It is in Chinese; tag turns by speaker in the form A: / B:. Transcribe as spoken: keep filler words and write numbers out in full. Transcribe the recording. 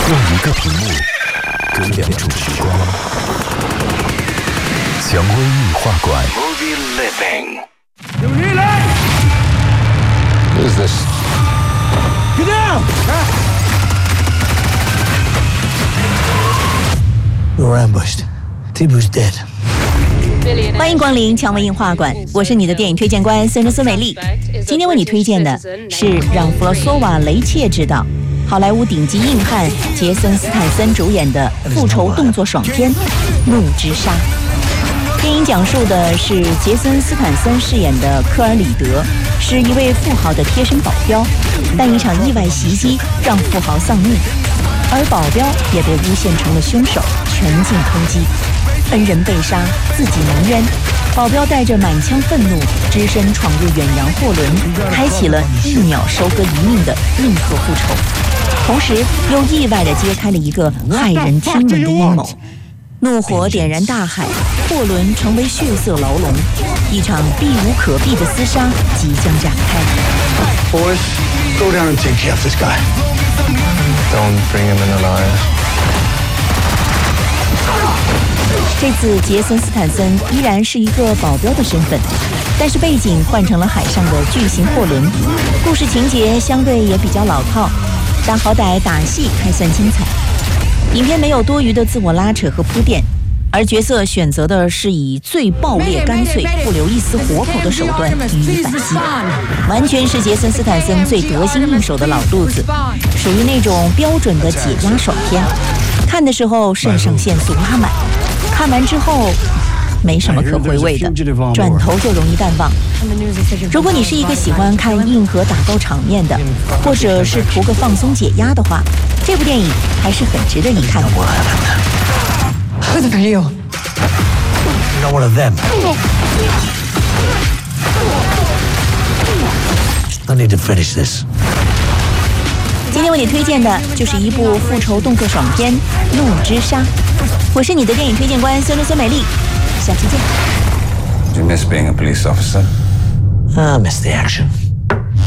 A: 用一个屏幕隔两处时光。蔷薇映画馆。Movie Living。Who's this?
B: Get down!
C: We were ambushed. Tibu's dead.
D: 欢迎光临蔷薇映画馆，我是你的电影推荐官孙孙美丽。今天为你推荐的是让弗洛索瓦·雷切执导、好莱坞顶级硬汉杰森·斯坦森主演的复仇动作爽片《怒之沙》。电影讲述的是杰森·斯坦森饰演的科尔里德是一位富豪的贴身保镖，但一场意外袭击让富豪丧命，而保镖也被诬陷成了凶手，全境通缉。恩人被杀，自己蒙冤，保镖带着满腔愤怒，只身闯入远洋货轮，开启了一秒收割一命的硬核复仇，同时又意外地揭开了一个骇人听闻的阴谋。怒火点燃大海，货轮成为血色牢笼，一场避无可避的厮杀即将展开。
C: Boys, go down and take care of this guy.
A: Don't bring him in alive.
D: 这次杰森·斯坦森依然是一个保镖的身份，但是背景换成了海上的巨型货轮，故事情节相对也比较老套，但好歹打戏还算精彩。影片没有多余的自我拉扯和铺垫，而角色选择的是以最暴烈干脆、不留一丝活口的手段予以反击，完全是杰森·斯坦森最得心应手的老路子，属于那种标准的解压爽片。看的时候肾上腺素拉满，看完之后没什么可回味的，转头就容易淡忘。如果你是一个喜欢看硬核打斗场面的，或者是图个放松解压的话，这部电影还是很值得一看的。
B: Who the hell are you?
C: You're not one of them. I need to finish this.
D: 今天为你推荐的就是一部复仇动作爽片《怒之沙》，我是你的电影推荐官孙孙美丽，下期见。
A: Did you miss being a police officer?
C: I miss the action.